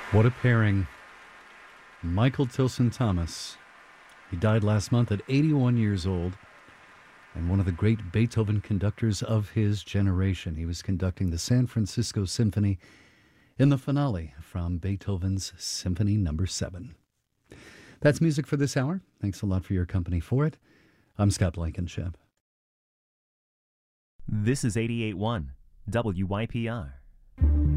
What a pairing. Michael Tilson Thomas. He died last month at 81 years old and one of the great Beethoven conductors of his generation. He was conducting the San Francisco Symphony in the finale from Beethoven's Symphony No. 7. That's music for this hour. Thanks a lot for your company for it. I'm Scott Blankenship. This is 88.1 WYPR.